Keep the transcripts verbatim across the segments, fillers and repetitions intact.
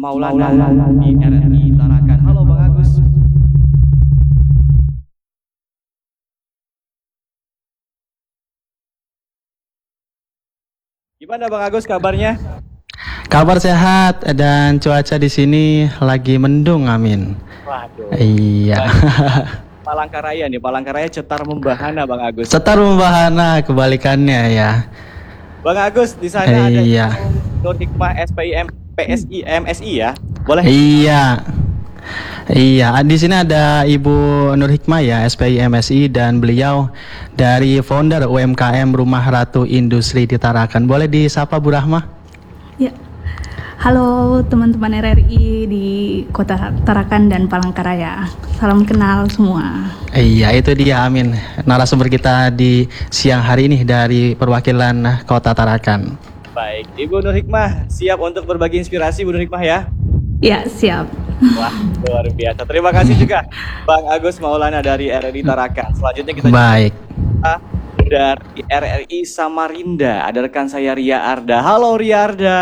Maulana di R R I Tarakan. Halo Bang Agus. Gimana Bang Agus kabarnya? Kabar sehat dan cuaca di sini lagi mendung, amin. Waduh. Iya. Palangkaraya nih, Palangkaraya cetar membahana Bang Agus. Cetar membahana kebalikannya ya. Bang Agus di sana ada Iya. Nur Hikmah S P I M P S I M S I ya? Boleh? Iya. Iya, di sini ada Ibu Nur Hikmah ya, S P I M S I, dan beliau dari founder U M K M Rumah Ratu Industri di Tarakan. Boleh disapa Bu Rahma? Ya, halo teman-teman R R I di Kota Tarakan dan Palangkaraya. Salam kenal semua. Iya, itu dia, amin. Narasumber kita di siang hari ini dari perwakilan Kota Tarakan. Baik, Ibu Nur Hikmah siap untuk berbagi inspirasi Bu Nur Hikmah ya? Ya, siap. Wah, luar biasa. Terima kasih juga Bang Agus Maulana dari R R I Tarakan. Selanjutnya kita Baik. dari R R I Samarinda. Ada rekan saya Ria Arda. Halo Ria Arda.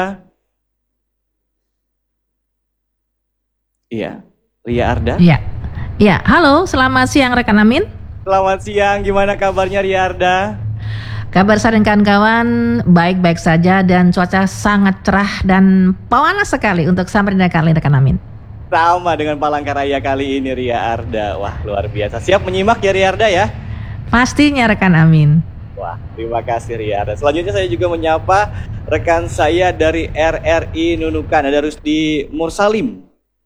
Iya, Ria Arda. Iya. Iya, halo, selamat siang rekan Amin. Selamat siang, gimana kabarnya Ria Arda? Kabar saya dan kawan-kawan baik-baik saja dan cuaca sangat cerah dan panas sekali untuk Samarinda kali rekan Amin. Sama dengan Palangkaraya kali ini Ria Arda. Wah, luar biasa. Siap menyimak ya Ria Arda ya? Pastinya rekan Amin. Wah, terima kasih Ria Arda. Selanjutnya saya juga menyapa rekan saya dari R R I Nunukan. Ada Rusdi Mursalim.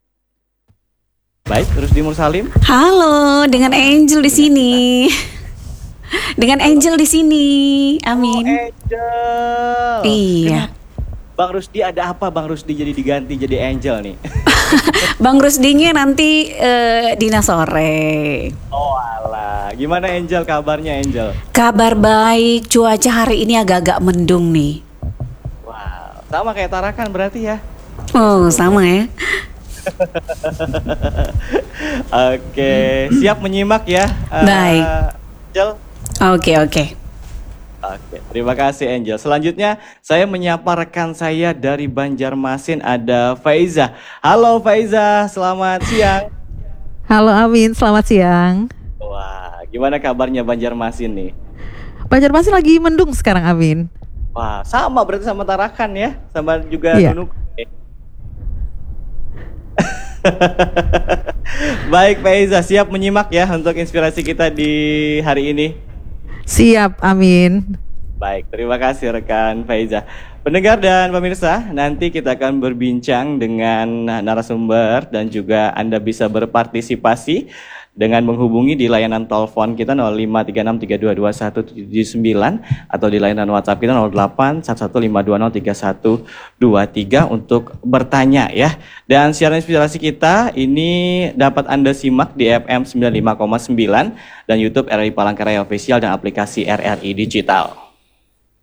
Baik, Rusdi Mursalim. Halo, dengan Angel di sini. Dengan Angel di sini. Amin. Oh, Angel. Iya. Kenapa? Bang Rusdi ada apa Bang Rusdi jadi diganti jadi Angel nih? Bang Rusdinya nanti uh, Dina sore. Oh alah, gimana Angel kabarnya Angel? Kabar baik, cuaca hari ini agak-agak mendung nih. Wow, sama kayak Tarakan berarti ya? Oh, sama ya. Oke, siap menyimak ya? Uh, Baik. Angel? Oke, oke. Oke, terima kasih Angel. Selanjutnya saya menyapa rekan saya dari Banjarmasin, ada Faiza. Halo Faiza, selamat siang. Halo Amin, selamat siang. Wah, gimana kabarnya Banjarmasin nih? Banjarmasin lagi mendung sekarang Amin. Wah, sama berarti sama Tarakan ya? Sama juga Iya. Nunuk. Baik Faiza, siap menyimak ya untuk inspirasi kita di hari ini? Siap Amin. Baik, terima kasih rekan Faiza. Pendengar dan pemirsa, nanti kita akan berbincang dengan narasumber dan juga Anda bisa berpartisipasi dengan menghubungi di layanan telepon kita nol lima tiga enam tiga dua dua satu tujuh sembilan atau di layanan WhatsApp kita nol delapan satu satu lima dua nol tiga satu dua tiga untuk bertanya ya. Dan siaran inspirasi kita ini dapat Anda simak di F M sembilan puluh lima koma sembilan dan YouTube R R I Palangkaraya Official dan aplikasi R R I Digital.